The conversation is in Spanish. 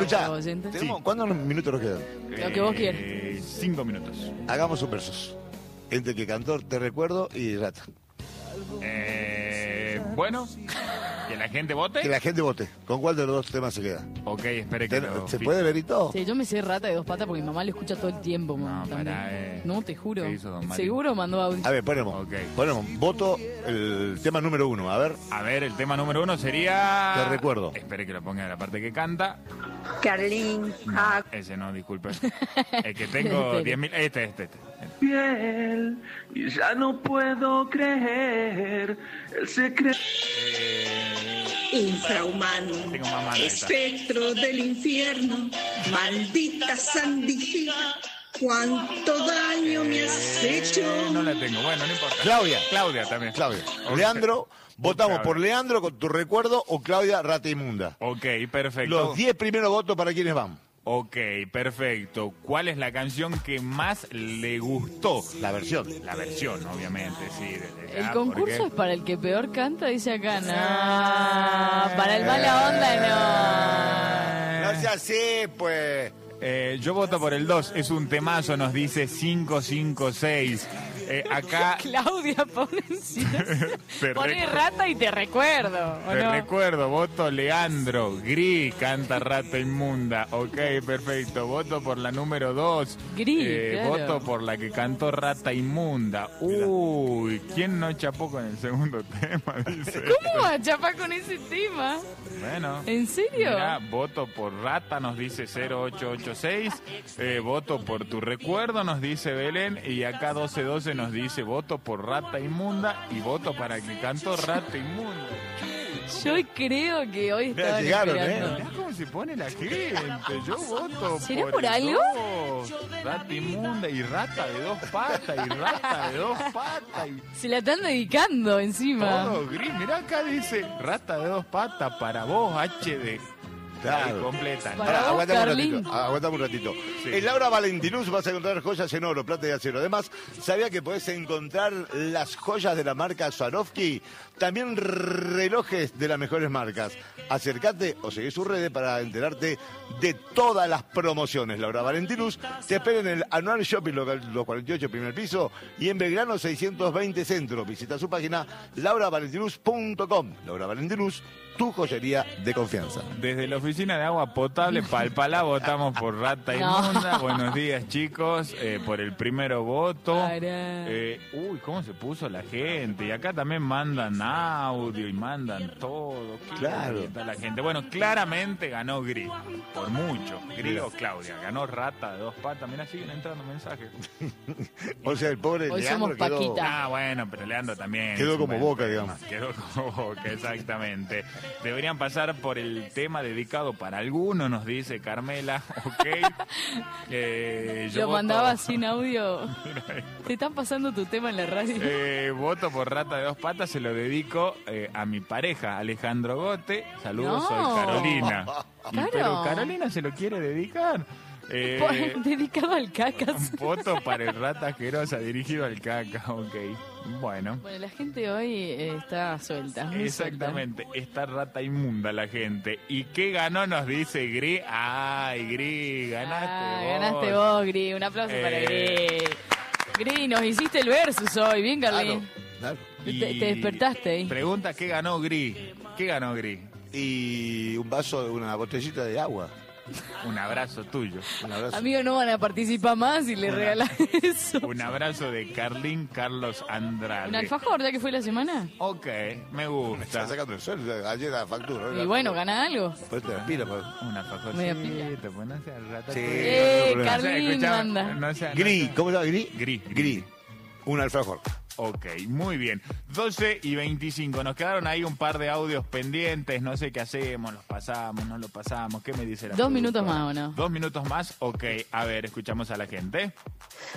Escuchá, oyentes. ¿cuántos minutos nos quedan? Lo que vos quieras. 5 minutos. Hagamos un versus. Entre que cantor, Te Recuerdo y Rata. Bueno, que la gente vote. Que la gente vote. ¿Con cuál de los dos temas se queda? Ok, espere que ¿Se puede ver y todo? Sí, yo me sé Rata de Dos Patas porque mi mamá lo escucha todo el tiempo. No, también. pará, No, te juro. ¿Qué hizo don Mario? Seguro mandó audio. A ver, ponemos. Voto el tema número 1. A ver. A ver, el tema número 1 sería... Te Recuerdo. Espere que lo ponga en la parte que canta. Carlín, No, ese no, disculpe. El que tengo 10.000... Este. Piel, y ya no puedo creer el secreto. infrahumano, Tengo más mano, espectro del infierno, maldita sandía, cuánto daño me has hecho. No la tengo, bueno, no importa. Claudia también. Claudia. Okay. Leandro, votamos Claudia. por Leandro con Tu Recuerdo o Claudia, Rata Inmunda. Ok, perfecto. Los 10 primeros votos para quienes van. Ok, perfecto. ¿Cuál es la canción que más le gustó? La versión. La versión, obviamente, sí. desde El ya, concurso porque- es para el que peor canta, dice acá. No, para el mala onda No sea así, pues. Yo voto por el 2, es un temazo, nos dice 556. Acá no. Claudia pone pone recu- Rata y Te Recuerdo. ¿o te no? recuerdo, voto Leandro, Gris, canta Rata Inmunda. Ok, perfecto, voto por la número 2. Gris, claro. Voto por la que cantó Rata Inmunda. Uy, ¿quién no chapó con el segundo tema? Dice. ¿Cómo va a chapar con ese tema? Bueno. ¿En serio? Mirá, voto por Rata, nos dice 0886. Voto por Tu Recuerdo, nos dice Belén. Y acá 1212 nos dice voto por Rata Inmunda. Y voto para que cantó Rata Inmunda. Yo creo que hoy Mirá, estaban llegaron, esperando. Mirá cómo se pone la gente. Yo voto ¿Será por el algo? 2. Rata Inmunda y Rata de 2 patas. Y Rata de 2 patas. Y Se la están dedicando encima. todo gris. Mirá acá dice Rata de 2 patas para vos, HD. Claro. Ahí, completa. Para vos, Aguantame un Carlín. ratito. Aguantame un ratito. Sí. En Laura Valentinus vas a encontrar joyas en oro, plata y acero. Además, ¿sabía que podés encontrar las joyas de la marca Swarovski? También relojes de las mejores marcas. Acércate o seguí sus redes para enterarte de todas las promociones. Laura Valentinus te espera en el Anual Shopping Local Los 48, primer piso, y en Belgrano 620 Centro. Visita su página lauravalentinus.com. Laura Valentinus, tu joyería de confianza. Desde la oficina de agua potable Palpalá votamos por Rata No. Inmunda. Buenos días, chicos, por el primero voto. Pará. Uy, cómo se puso la gente. Y acá también mandan audio y mandan todo. Qué Claro. bonita la gente. Bueno, claramente ganó Gris, por mucho. Gris o Claudia. Ganó Rata de 2 patas. Mira, siguen entrando mensajes. O sea, el pobre Hoy Leandro somos quedó... Paquita. Ah, bueno, pero Leandro también. Quedó es un como buen Boca, tema. digamos. Quedó como Boca, exactamente. Deberían pasar por el tema dedicado para alguno, nos dice Carmela. Ok. Yo Lo voto- mandaba sin audio. Te están pasando tu tema en la radio. Voto por Rata de 2 patas, se lo dedico a mi pareja, Alejandro Gote. Saludos, No. soy Carolina. Claro. Pero Carolina se lo quiere dedicar. Dedicado al cacas. Un voto para el Rata Asquerosa dirigido al caca, ok. Bueno. Bueno, la gente hoy está suelta. Muy Exactamente, esta Rata Inmunda la gente. ¿Y qué ganó? Nos dice Gris. Ay, Gris, suelta. ganaste vos. Ganaste vos, Gris. Un aplauso para Eh, Gris. Gris, nos hiciste el versus hoy. Bien, Carlín. Claro. Y Te despertaste ahí. Pregunta, ¿qué ganó Gris? ¿Qué ganó Gris? Y un vaso, una botellita de agua. Un abrazo tuyo. Un abrazo. Amigos, no van a participar más y le regalan eso. Un abrazo de Carlín Carlos Andrade. ¿Un alfajor ya que fue la semana? Ok, me Está gusta. sacando el sol, ayer la factura. Y bueno, gana algo. Pues te la pila, pues. Un Media alfajorcito, pues no sea rata. Sí. Carlín escuchá, manda. no sea- Gris, ¿cómo se llama? Gris. Gris. Un alfajor. Ok, muy bien. 12:25. Nos quedaron ahí un par de audios pendientes. No sé qué hacemos. ¿Los pasamos? ¿No los pasamos? ¿Qué me dice la 2 minutos productora? más, ¿o no? 2 minutos más. Ok, a ver, escuchamos a la gente.